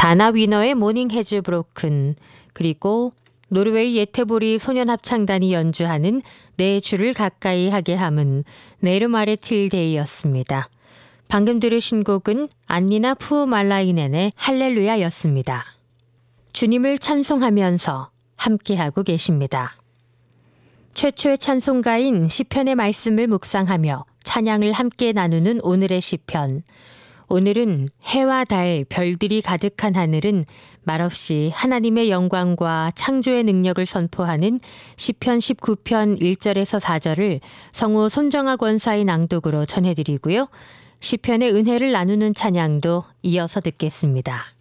다나 위너의 모닝 해즈 브로큰, 그리고 노르웨이 예테보리 소년합창단이 연주하는 내 주를 가까이 하게 함은 네르마레 틸데이였습니다. 방금 들으신 곡은 안니나 푸말라이넨의 할렐루야였습니다. 주님을 찬송하면서 함께하고 계십니다. 최초의 찬송가인 시편의 말씀을 묵상하며 찬양을 함께 나누는 오늘의 시편. 오늘은 해와 달, 별들이 가득한 하늘은 말없이 하나님의 영광과 창조의 능력을 선포하는 시편 19편 1절에서 4절을 성우 손정아 권사의 낭독으로 전해드리고요. 시편의 은혜를 나누는 찬양도 이어서 듣겠습니다.